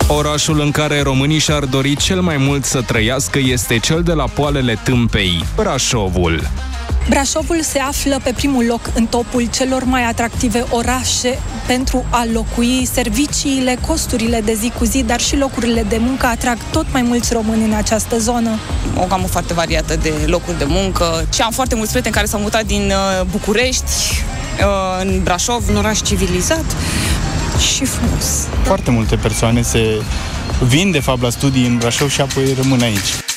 Orașul în care românii și-ar dori cel mai mult să trăiască este cel de la poalele Tâmpei, Brașovul. Brașovul se află pe primul loc în topul celor mai atractive orașe pentru a locui. Serviciile, costurile de zi cu zi, dar și locurile de muncă atrag tot mai mulți români în această zonă. O gamă foarte variată de locuri de muncă și am foarte mulți prieteni care s-au mutat din București în Brașov, un oraș civilizat și frumos. Foarte multe persoane vin de fapt la studii în Brașov și apoi rămân aici.